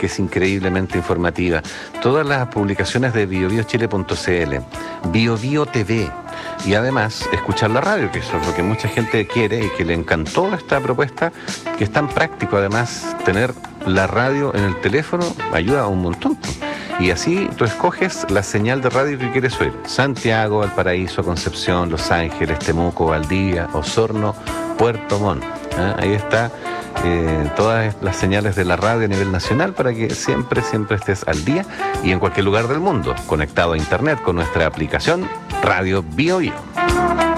que es increíblemente informativa, todas las publicaciones de biobiochile.cl, BioBio TV, y además escuchar la radio, que eso es lo que mucha gente quiere y que le encantó esta propuesta, que es tan práctico. Además, tener la radio en el teléfono ayuda un montón. Y así tú escoges la señal de radio que quieres oír: Santiago, Valparaíso, Concepción, Los Ángeles, Temuco, Valdivia, Osorno, Puerto Montt. Ahí está todas las señales de la radio a nivel nacional para que siempre estés al día y en cualquier lugar del mundo, conectado a internet con nuestra aplicación Radio Bio Bio.